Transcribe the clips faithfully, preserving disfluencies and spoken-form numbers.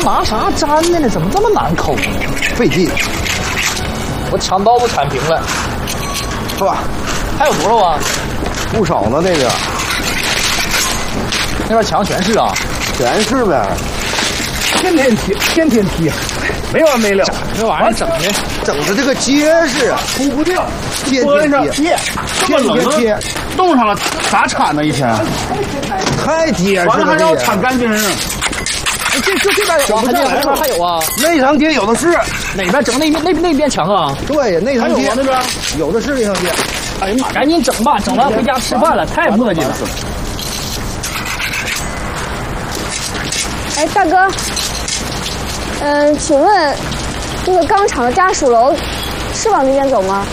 拿啥粘的呢？怎么这么难抠呢？ 费劲。 我抢刀都铲平了， 是吧？ 还有多少啊？ 不少呢，那个。 那边墙全是啊， 全是呗。 天天踢，天天踢，没完没了。 这玩意儿整的， 整的这个结实啊， 铺不掉。 天天贴， 这么冷的贴， 冻上了咋铲呢？一天太结实了。 完了还要铲干净呢。 这就这边有啊，还这边还有啊。 那层贴有的是， 哪边整那边那那边墙啊？ 对，那层贴那边有的是那层贴。 哎呀妈，赶紧整吧，整完回家吃饭了，太磨叽了。 哎，大哥，嗯，请问那个钢厂的家属楼是往那边走吗？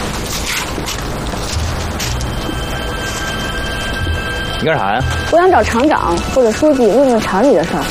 你干啥呀？ 我想找厂长或者书记问问厂里的事儿。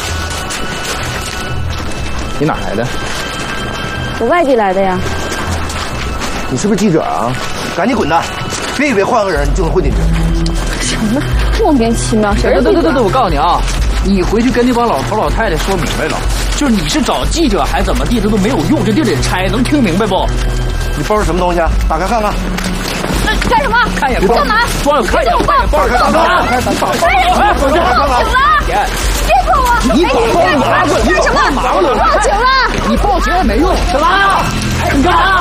你哪来的？ 我外地来的呀。 你是不是记者啊？赶紧滚蛋！别以为换个人就能混进去。 什么莫名其妙？谁对对对对对，我告诉你啊，你回去跟那帮老头老太太说明白了，就是你是找记者还怎么地，这都没有用，这地儿得拆，能听明白不？ 你包是什么东西啊？打开看看。 那干什么？ 看眼包。 干嘛？ 光有看眼包，包打开看看。 哎，警了！别碰我！ 你把包拿过来！ 干什么？报警了！ 你报警也没用，小拉，你干啥？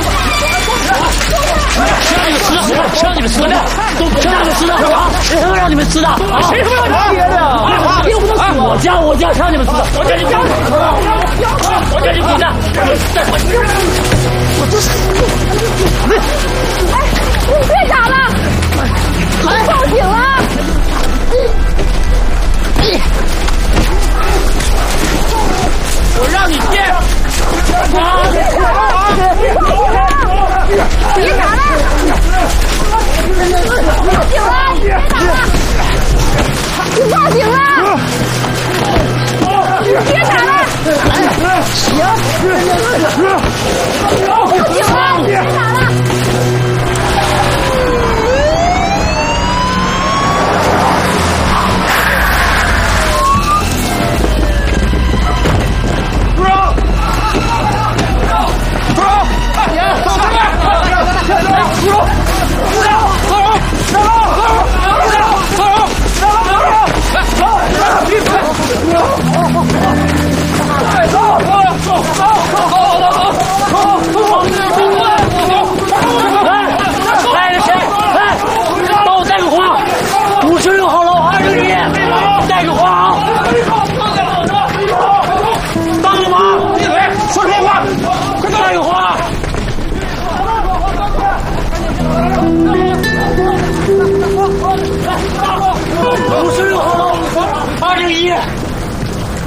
谁让你们吃的？谁让你们吃的？谁让你们吃的？谁他妈让你们吃的？谁他妈让你们憋的？又不能是我家，我家谁让你们吃的？我家你家，我家你滚蛋！我这是， 哎，你别打了！你报警了！